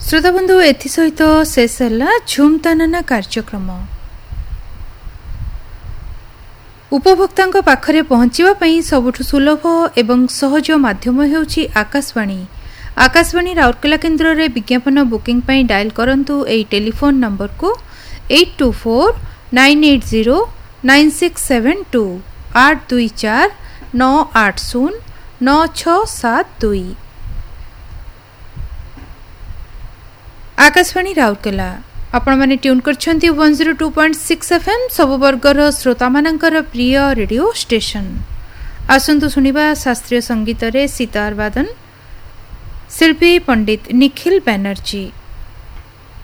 श्रोताबंधु एसत शेष है झुमताना कार्यक्रम उपभोक्ता पाखरे पहुँचापी सबुठ सुलभ एवं सहज माध्यम हेउची आकाशवाणी। आकाशवाणी राउरकेला केन्द्र में विज्ञापन बुकिंग पर डायल करंतु एई टेलीफोन नंबर को 8249809672 8249809672। आकाशवाणी राउरकेला आपण माने ट्यून करछंती 102.6 एफएम सब वर्गर श्रोता मानकर प्रिय रेडियो स्टेशन। आसंतु सुनिबा शास्त्रीय संगीत रे सितार वादन शिल्पी पंडित निखिल बैनर्जी।